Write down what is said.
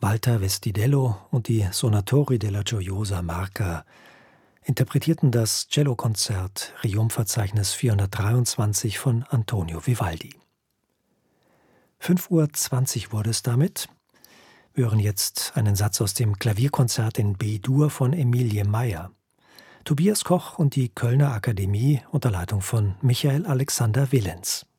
Walter Vestidello und die Sonatori della Gioiosa Marca interpretierten das Cellokonzert Requiem-Verzeichnis 423 von Antonio Vivaldi. 5:20 Uhr wurde es damit. Wir hören jetzt einen Satz aus dem Klavierkonzert in B-Dur von Emilie Meyer. Tobias Koch und die Kölner Akademie unter Leitung von Michael Alexander Willens.